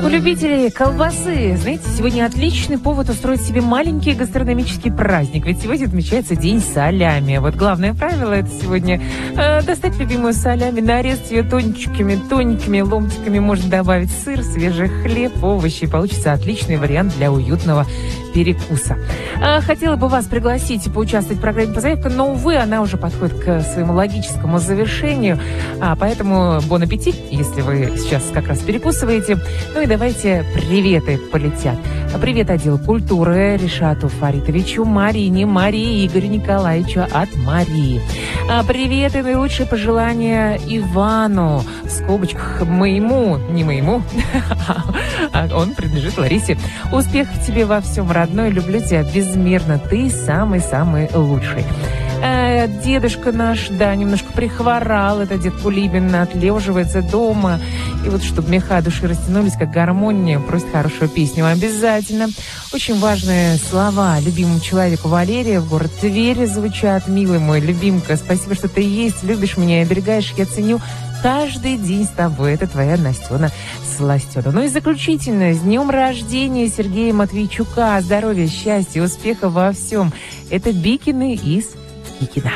У любителей колбасы, знаете, сегодня отличный повод устроить себе маленький гастрономический праздник. Ведь сегодня отмечается День солями. Вот главное правило это сегодня достать любимую солями, нарезать ее тоненькими ломтиками. Можно добавить сыр, свежий хлеб, овощи. И получится отличный вариант для уютного перекуса. Хотела бы вас пригласить и поучаствовать в программе по заявкам, но, увы, она уже подходит к своему логическому завершению. Поэтому бон аппетит, если вы сейчас как раз перекусываете. Ну и давайте приветы полетят. Привет отделу культуры Ришату Фаритовичу, Марии Игорю Николаевичу от Марии. Привет и наилучшие пожелания Ивану, в скобочках моему, не моему, он принадлежит Ларисе. Успехов тебе во всем, родной, люблю тебя безмерно, ты самый-самый лучший. Дедушка наш, да, немножко прихворал, это дед Кулибин, отлеживается дома. И вот, чтобы меха души растянулись, как гармония, просит хорошую песню обязательно. Очень важные слова любимому человеку Валерия в город Тверь звучат. Милый мой, любимка, спасибо, что ты есть, любишь меня и оберегаешь, я ценю каждый день с тобой. Это твоя Настена Сластена. Ну и заключительно, с днем рождения Сергея Матвейчука. Здоровья, счастья, успеха во всем. Это Бикины из Бикина.